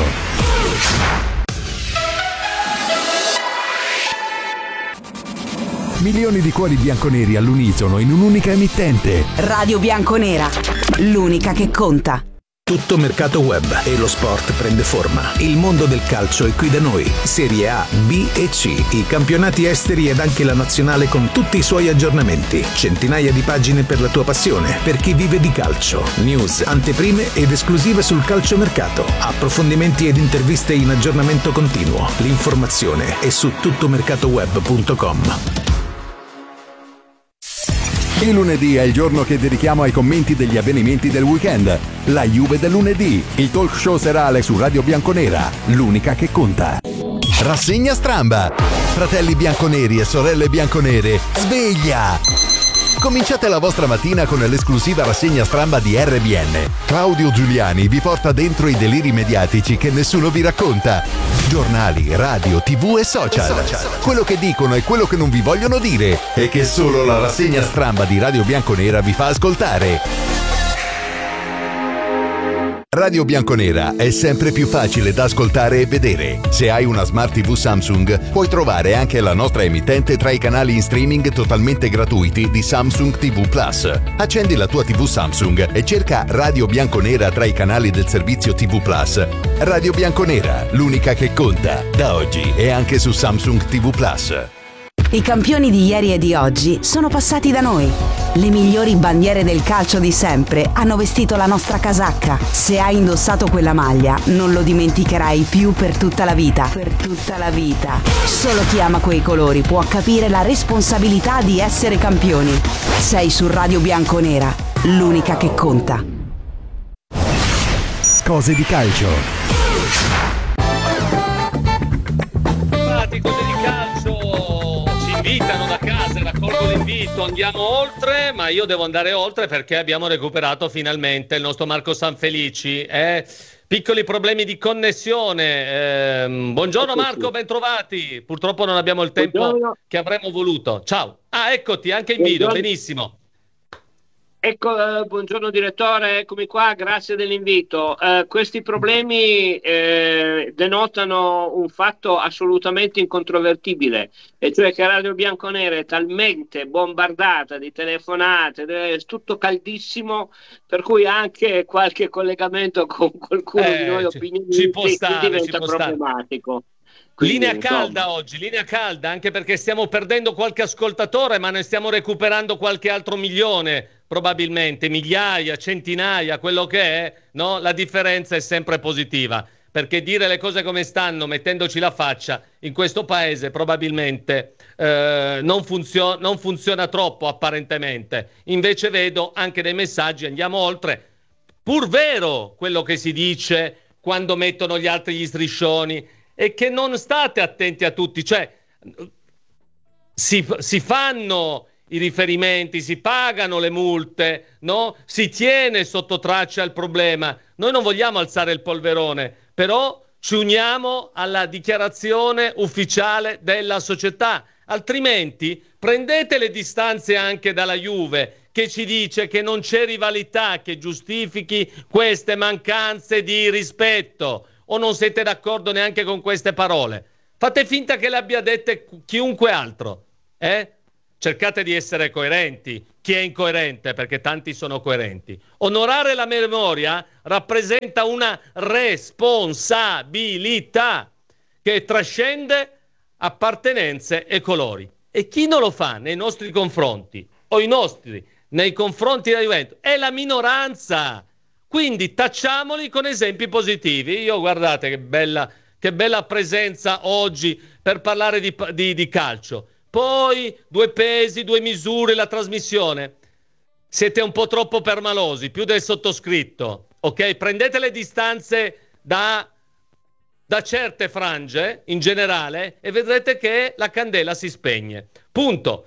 Milioni di cuori bianconeri all'unisono in un'unica emittente. Radio Bianconera, l'unica che conta. Tutto mercato web e lo sport prende forma. Il mondo del calcio è qui da noi. Serie A, B e C, i campionati esteri ed anche la nazionale con tutti i suoi aggiornamenti. Centinaia di pagine per la tua passione, per chi vive di calcio. News, anteprime ed esclusive sul calciomercato. Approfondimenti ed interviste in aggiornamento continuo. L'informazione è su tuttomercatoweb.com. Il lunedì è il giorno che dedichiamo ai commenti degli avvenimenti del weekend. La Juve del lunedì, il talk show serale su Radio Bianconera, l'unica che conta. Rassegna Stramba. Fratelli bianconeri e sorelle bianconere, sveglia! Cominciate la vostra mattina con l'esclusiva rassegna Stramba di RBN. Claudio Giuliani vi porta dentro i deliri mediatici che nessuno vi racconta. Giornali, radio, TV e social. Quello che dicono e quello che non vi vogliono dire e che solo la rassegna Stramba di Radio Bianconera vi fa ascoltare. Radio Bianconera è sempre più facile da ascoltare e vedere. Se hai una Smart TV Samsung, puoi trovare anche la nostra emittente tra i canali in streaming totalmente gratuiti di Samsung TV Plus. Accendi la tua TV Samsung e cerca Radio Bianconera tra i canali del servizio TV Plus. Radio Bianconera, l'unica che conta. Da oggi è anche su Samsung TV Plus. I campioni di ieri e di oggi sono passati da noi. Le migliori bandiere del calcio di sempre hanno vestito la nostra casacca. Se hai indossato quella maglia, non lo dimenticherai più per tutta la vita. Per tutta la vita. Solo chi ama quei colori può capire la responsabilità di essere campioni. Sei su Radio Bianconera, l'unica che conta. Cose di calcio. Cose di calcio ci invitano da casa, raccolgo l'invito, andiamo oltre, ma io devo andare oltre perché abbiamo recuperato finalmente il nostro Marco Sanfelici. Piccoli problemi di connessione. Buongiorno Marco, bentrovati. Purtroppo non abbiamo il tempo che avremmo voluto. Ciao. Eccoti anche in video, benissimo. Ecco, buongiorno direttore, eccomi qua, grazie dell'invito. Questi problemi denotano un fatto assolutamente incontrovertibile, e cioè che Radio Bianconera è talmente bombardata di telefonate, è tutto caldissimo, per cui anche qualche collegamento con qualcuno di noi opinionisti diventa problematico. Quindi, linea calda oggi, linea calda, anche perché stiamo perdendo qualche ascoltatore, ma ne stiamo recuperando qualche altro milione, probabilmente, migliaia, centinaia, quello che è, no? La differenza è sempre positiva, perché dire le cose come stanno, mettendoci la faccia, in questo paese probabilmente non funziona troppo apparentemente. Invece vedo anche dei messaggi, andiamo oltre, pur vero quello che si dice quando mettono gli altri gli striscioni, e che non state attenti a tutti, cioè si fanno i riferimenti, si pagano le multe, no? Si tiene sotto traccia il problema. Noi non vogliamo alzare il polverone, però ci uniamo alla dichiarazione ufficiale della società, Altrimenti prendete le distanze anche dalla Juve, che ci dice che non c'è rivalità che giustifichi queste mancanze di rispetto, o non siete d'accordo neanche con queste parole? Fate finta che le abbia dette chiunque altro, Cercate di essere coerenti. Chi è incoerente? Perché tanti sono coerenti. Onorare la memoria rappresenta una responsabilità che trascende appartenenze e colori. E chi non lo fa nei nostri confronti, o i nostri nei confronti della Juventus, è la minoranza. Quindi tacciamoli con esempi positivi. Io, guardate che bella presenza oggi per parlare di calcio. Poi 2 pesi, 2 misure, la trasmissione. Siete un po' troppo permalosi, più del sottoscritto, ok? Prendete le distanze da certe frange in generale e vedrete che la candela si spegne. Punto.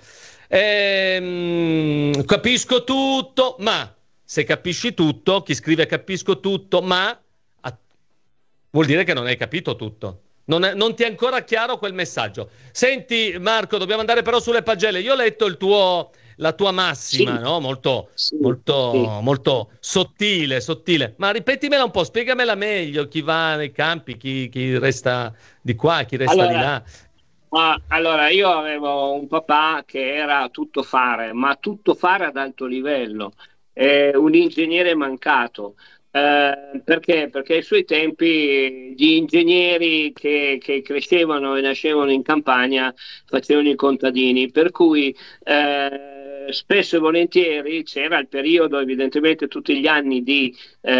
Capisco tutto, ma se capisci tutto, chi scrive capisco tutto, ma vuol dire che non hai capito tutto. Non ti è ancora chiaro quel messaggio. Senti Marco, dobbiamo andare però sulle pagelle. Io ho letto la tua massima, sì, no? Molto sottile. Ma ripetimela un po', spiegamela meglio. Chi va nei campi, chi resta di qua, chi resta di là. Allora, io avevo un papà che era tutto fare, ma tutto fare ad alto livello, un ingegnere mancato. Perché? Perché ai suoi tempi gli ingegneri che crescevano e nascevano in campagna facevano i contadini, per cui spesso e volentieri c'era il periodo, evidentemente tutti gli anni di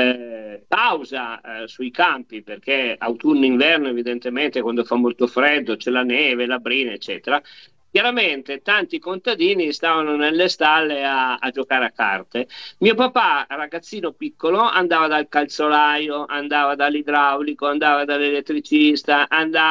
pausa sui campi, perché autunno-inverno evidentemente quando fa molto freddo c'è la neve, la brina eccetera. Chiaramente tanti contadini stavano nelle stalle a giocare a carte. Mio papà, ragazzino piccolo, andava dal calzolaio, andava dall'idraulico, andava dall'elettricista,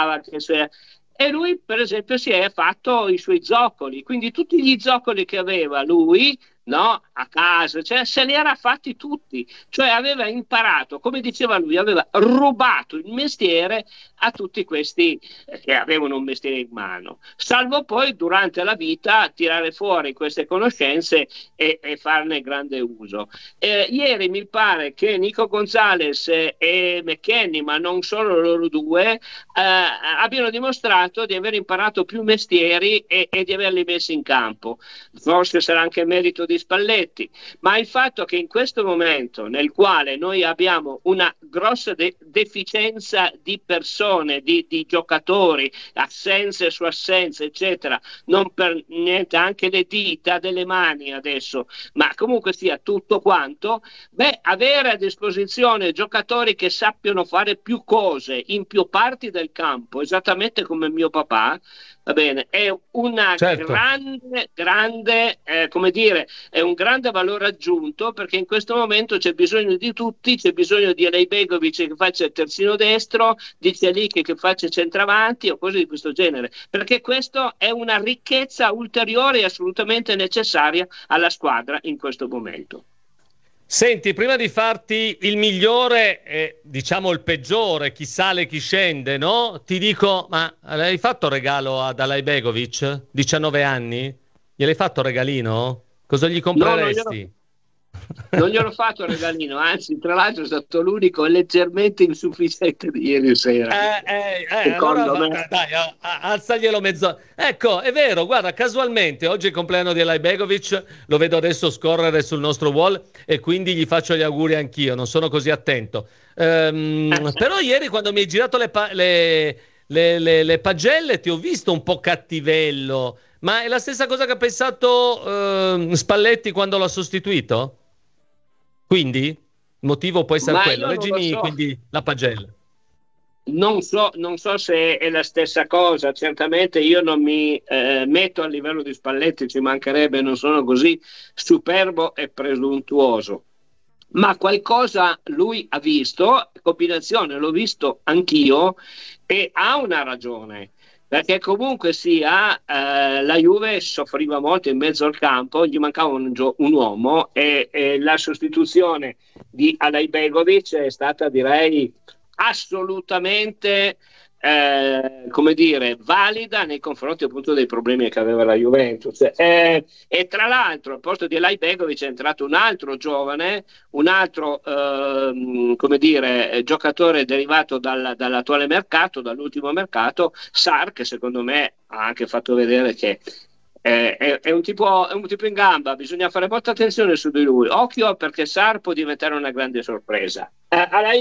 e lui per esempio si è fatto i suoi zoccoli, quindi tutti gli zoccoli che aveva lui, no, a casa, cioè se li era fatti tutti, cioè aveva imparato, come diceva lui, aveva rubato il mestiere a tutti questi che avevano un mestiere in mano, salvo poi durante la vita tirare fuori queste conoscenze e farne grande uso. Ieri mi pare che Nico Gonzalez e McKennie, ma non solo loro due, abbiano dimostrato di aver imparato più mestieri e di averli messi in campo. Forse sarà anche merito di Spalletti, ma il fatto che in questo momento nel quale noi abbiamo una grossa deficienza di persone, di giocatori, assenze su assenze eccetera, non per niente anche le dita delle mani adesso, ma comunque sia tutto quanto, avere a disposizione giocatori che sappiano fare più cose in più parti del campo, esattamente come mio papà, va bene, è una grande come dire, è un grande valore aggiunto, perché in questo momento c'è bisogno di tutti, c'è bisogno di Alejbegovic che faccia il terzino destro, di Celik che faccia centravanti o cose di questo genere, perché questo è una ricchezza ulteriore e assolutamente necessaria alla squadra in questo momento. Senti, prima di farti il migliore e diciamo il peggiore, chi sale chi scende, no? Ti dico, ma l'hai fatto regalo ad Alejbegovic? 19 anni? Gliel'hai fatto regalino? Cosa gli compreresti? Non gliel'ho fatto regalino, anzi tra l'altro è stato l'unico leggermente insufficiente di ieri sera. Allora, dai, alzaglielo mezzo. Ecco, è vero, guarda, casualmente oggi è il compleanno di Alejbegovic, lo vedo adesso scorrere sul nostro wall e quindi gli faccio gli auguri anch'io, non sono così attento. Però ieri quando mi hai girato le pagelle ti ho visto un po' cattivello, ma è la stessa cosa che ha pensato Spalletti quando l'ha sostituito? Quindi il motivo può essere quello, leggimi quindi la pagella. Non so se è la stessa cosa, certamente io non mi metto a livello di Spalletti, ci mancherebbe, non sono così superbo e presuntuoso, ma qualcosa lui ha visto, combinazione l'ho visto anch'io e ha una ragione. Perché comunque sia la Juve soffriva molto in mezzo al campo, gli mancava un uomo e la sostituzione di Alejbegovic è stata, direi, assolutamente come dire, valida nei confronti appunto dei problemi che aveva la Juventus. E tra l'altro al posto di Elaj Begovic è entrato un altro giovane, un altro come dire, giocatore derivato dall'attuale mercato, dall'ultimo mercato, Sarr, che secondo me ha anche fatto vedere che è un tipo in gamba, bisogna fare molta attenzione su di lui. Occhio, perché Sarr può diventare una grande sorpresa.